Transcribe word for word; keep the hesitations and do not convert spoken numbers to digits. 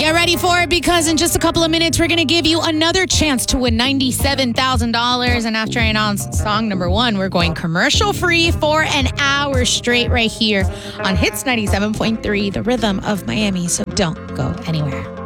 Get ready for it because in just a couple of minutes, we're going to give you another chance to win ninety-seven thousand dollars. And after I announce song number one, we're going commercial free for an hour straight right here on Hits ninety-seven point three, the rhythm of Miami. So don't go anywhere.